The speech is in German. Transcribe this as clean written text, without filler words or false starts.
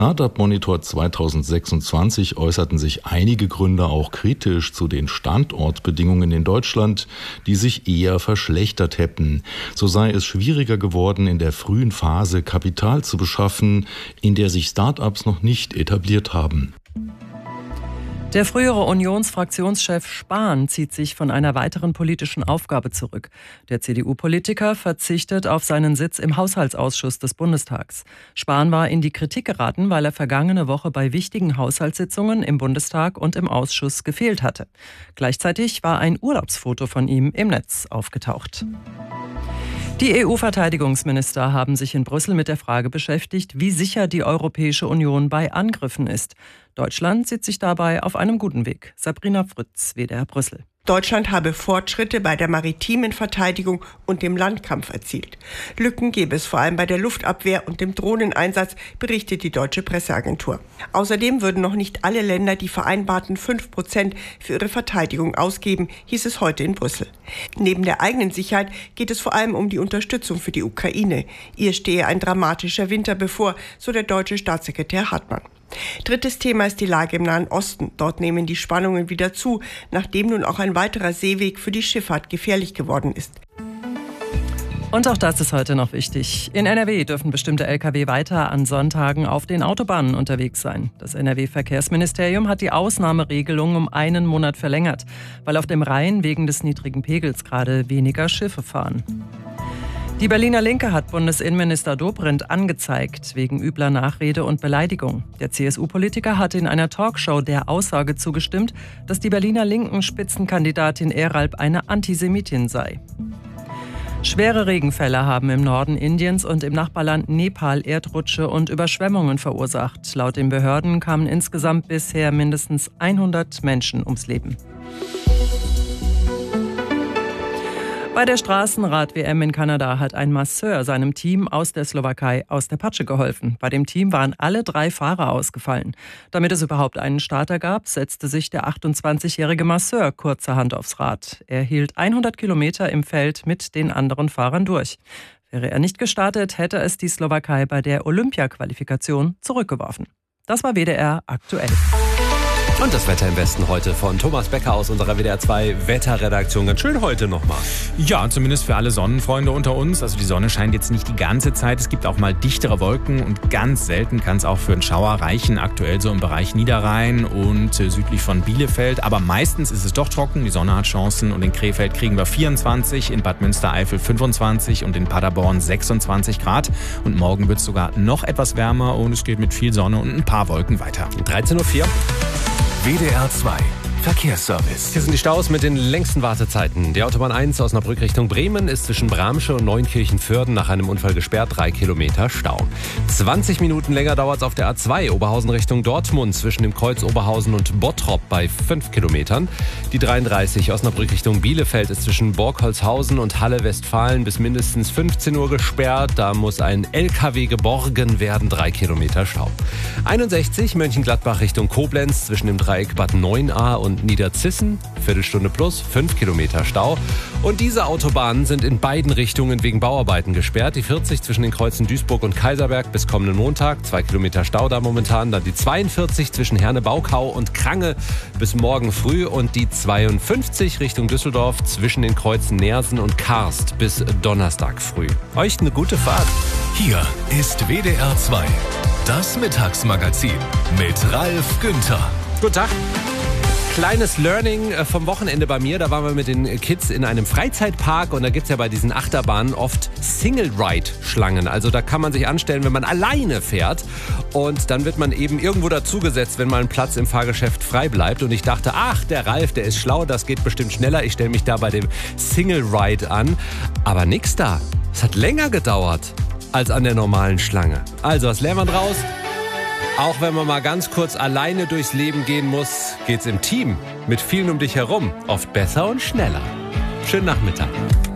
Startup Monitor 2026 äußerten sich einige Gründer auch kritisch zu den Standortbedingungen in Deutschland, die sich eher verschlechtert hätten. So sei es schwieriger geworden, in der frühen Phase Kapital zu beschaffen, in der sich Startups noch nicht etabliert haben. Der frühere Unionsfraktionschef Spahn zieht sich von einer weiteren politischen Aufgabe zurück. Der CDU-Politiker verzichtet auf seinen Sitz im Haushaltsausschuss des Bundestags. Spahn war in die Kritik geraten, weil er vergangene Woche bei wichtigen Haushaltssitzungen im Bundestag und im Ausschuss gefehlt hatte. Gleichzeitig war ein Urlaubsfoto von ihm im Netz aufgetaucht. Die EU-Verteidigungsminister haben sich in Brüssel mit der Frage beschäftigt, wie sicher die Europäische Union bei Angriffen ist. Deutschland sieht sich dabei auf einem guten Weg. Sabrina Fritz, WDR Brüssel. Deutschland habe Fortschritte bei der maritimen Verteidigung und dem Landkampf erzielt. Lücken gäbe es vor allem bei der Luftabwehr und dem Drohneneinsatz, berichtet die deutsche Presseagentur. Außerdem würden noch nicht alle Länder die vereinbarten 5% für ihre Verteidigung ausgeben, hieß es heute in Brüssel. Neben der eigenen Sicherheit geht es vor allem um die Unterstützung für die Ukraine. Ihr stehe ein dramatischer Winter bevor, so der deutsche Staatssekretär Hartmann. Drittes Thema ist die Lage im Nahen Osten. Dort nehmen die Spannungen wieder zu, nachdem nun auch ein weiterer Seeweg für die Schifffahrt gefährlich geworden ist. Und auch das ist heute noch wichtig. In NRW dürfen bestimmte Lkw weiter an Sonntagen auf den Autobahnen unterwegs sein. Das NRW-Verkehrsministerium hat die Ausnahmeregelung um einen Monat verlängert, weil auf dem Rhein wegen des niedrigen Pegels gerade weniger Schiffe fahren. Die Berliner Linke hat Bundesinnenminister Dobrindt angezeigt wegen übler Nachrede und Beleidigung. Der CSU-Politiker hatte in einer Talkshow der Aussage zugestimmt, dass die Berliner Linken Spitzenkandidatin Eralp eine Antisemitin sei. Schwere Regenfälle haben im Norden Indiens und im Nachbarland Nepal Erdrutsche und Überschwemmungen verursacht. Laut den Behörden kamen insgesamt bisher mindestens 100 Menschen ums Leben. Bei der Straßenrad-WM in Kanada hat ein Masseur seinem Team aus der Slowakei aus der Patsche geholfen. Bei dem Team waren alle 3 Fahrer ausgefallen. Damit es überhaupt einen Starter gab, setzte sich der 28-jährige Masseur kurzerhand aufs Rad. Er hielt 100 Kilometer im Feld mit den anderen Fahrern durch. Wäre er nicht gestartet, hätte es die Slowakei bei der Olympia-Qualifikation zurückgeworfen. Das war WDR aktuell. Und das Wetter im Westen heute von Thomas Becker aus unserer WDR 2 Wetterredaktion. Ganz schön heute nochmal. Ja, zumindest für alle Sonnenfreunde unter uns. Also die Sonne scheint jetzt nicht die ganze Zeit. Es gibt auch mal dichtere Wolken und ganz selten kann es auch für einen Schauer reichen. Aktuell so im Bereich Niederrhein und südlich von Bielefeld. Aber meistens ist es doch trocken. Die Sonne hat Chancen und in Krefeld kriegen wir 24, in Bad Münstereifel 25 und in Paderborn 26 Grad. Und morgen wird es sogar noch etwas wärmer und es geht mit viel Sonne und ein paar Wolken weiter. 13.04 Uhr. WDR 2 Verkehrsservice. Hier sind die Staus mit den längsten Wartezeiten. Die Autobahn 1 Osnabrück Richtung Bremen ist zwischen Bramsche und Neunkirchen-Vörden nach einem Unfall gesperrt. 3 Kilometer Stau. 20 Minuten länger dauert es auf der A2 Oberhausen Richtung Dortmund zwischen dem Kreuz Oberhausen und Bottrop bei 5 Kilometern. Die 33 Osnabrück Richtung Bielefeld ist zwischen Borgholzhausen und Halle-Westfalen bis mindestens 15 Uhr gesperrt. Da muss ein LKW geborgen werden. 3 Kilometer Stau. 61 Mönchengladbach Richtung Koblenz zwischen dem Dreieck Bad 9a und Niederzissen, Viertelstunde plus, 5 Kilometer Stau. Und diese Autobahnen sind in beiden Richtungen wegen Bauarbeiten gesperrt. Die 40 zwischen den Kreuzen Duisburg und Kaiserberg bis kommenden Montag, 2 Kilometer Stau da momentan. Dann die 42 zwischen Herne-Baukau und Krange bis morgen früh. Und die 52 Richtung Düsseldorf zwischen den Kreuzen Neersen und Karst bis Donnerstag früh. Euch eine gute Fahrt. Hier ist WDR 2, das Mittagsmagazin mit Ralf Günther. Guten Tag. Kleines Learning vom Wochenende bei mir. Da waren wir mit den Kids in einem Freizeitpark und da gibt's ja bei diesen Achterbahnen oft Single-Ride-Schlangen. Also da kann man sich anstellen, wenn man alleine fährt und dann wird man eben irgendwo dazugesetzt, wenn mal ein Platz im Fahrgeschäft frei bleibt. Und ich dachte, ach, der Ralf, der ist schlau, das geht bestimmt schneller. Ich stelle mich da bei dem Single-Ride an. Aber nix da. Es hat länger gedauert als an der normalen Schlange. Also, was lernt man draus? Auch wenn man mal ganz kurz alleine durchs Leben gehen muss, geht's im Team mit vielen um dich herum oft besser und schneller. Schönen Nachmittag.